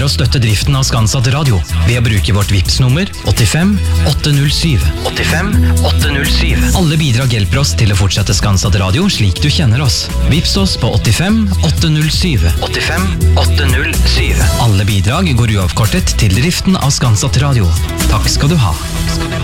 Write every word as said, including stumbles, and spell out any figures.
å støtte driften av Skansat Radio ved å bruke vårt Vipps-nummer åttifem åtte null syv. åttifem åtte null syv. Alle bidrag hjelper oss til å fortsette Skansat Radio slik du kjenner oss. Vipps oss på åttifem åtte null syv. åttifem åtte null syv. Alle bidrag går uavkortet til driften av Skansat Radio. Takk skal du ha.